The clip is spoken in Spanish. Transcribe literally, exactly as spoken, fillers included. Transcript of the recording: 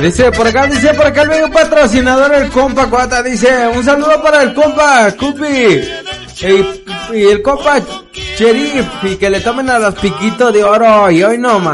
Dice por acá, dice por acá el medio patrocinador, el compa Cuata, dice, un saludo para el compa Cupi y, y el compa Sheriff, y que le tomen a los piquitos de oro, y hoy no más.